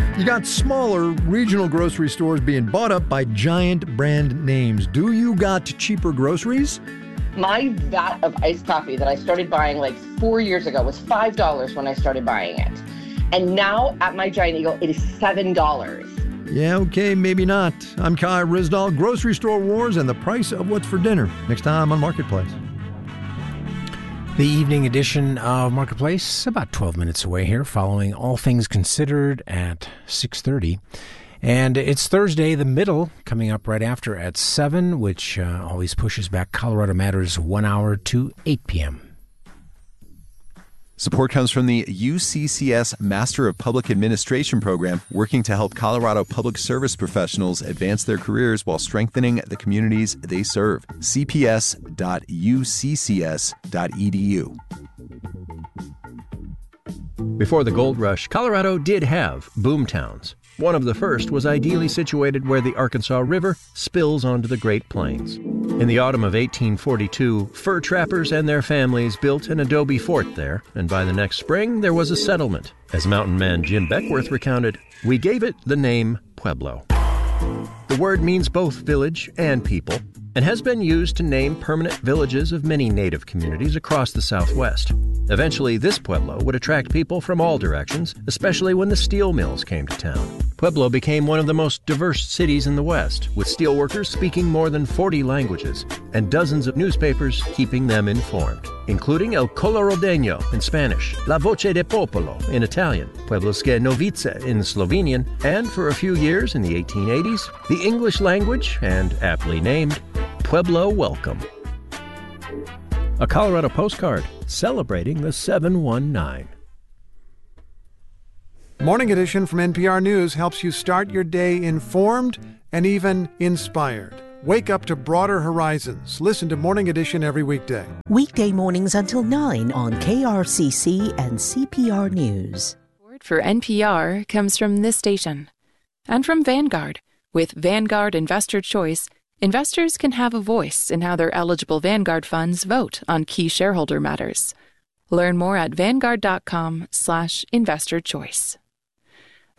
You got smaller regional grocery stores being bought up by giant brand names. Do you got cheaper groceries? My vat of iced coffee that I started buying like 4 years ago was $5 when I started buying it. And now at my Giant Eagle, it is $7. Yeah, okay, maybe not. I'm Kai Ryssdal. Grocery Store Wars and the price of what's for dinner. Next time on Marketplace. The evening edition of Marketplace, about 12 minutes away here, following All Things Considered at 6:30. And it's Thursday, the middle, coming up right after at 7, which always pushes back Colorado Matters 1 hour to 8 p.m. Support comes from the UCCS Master of Public Administration program, working to help Colorado public service professionals advance their careers while strengthening the communities they serve. cps.uccs.edu. Before the gold rush, Colorado did have boom towns. One of the first was ideally situated where the Arkansas River spills onto the Great Plains. In the autumn of 1842, fur trappers and their families built an adobe fort there, and by the next spring there was a settlement. As mountain man Jim Beckworth recounted, we gave it the name Pueblo. The word means both village and people, and has been used to name permanent villages of many native communities across the Southwest. Eventually, this Pueblo would attract people from all directions, especially when the steel mills came to town. Pueblo became one of the most diverse cities in the West, with steelworkers speaking more than 40 languages, and dozens of newspapers keeping them informed, including El Colorodeño in Spanish, La Voce de Popolo in Italian, Puebloske Novice in Slovenian, and for a few years in the 1880s, the English language, and aptly named, Pueblo Welcome. A Colorado postcard celebrating the 719. Morning Edition from NPR News helps you start your day informed and even inspired. Wake up to broader horizons. Listen to Morning Edition every weekday. Weekday mornings until 9 on KRCC and CPR News. Support for NPR comes from this station and from Vanguard. With Vanguard Investor Choice, investors can have a voice in how their eligible Vanguard funds vote on key shareholder matters. Learn more at Vanguard.com/investor choice.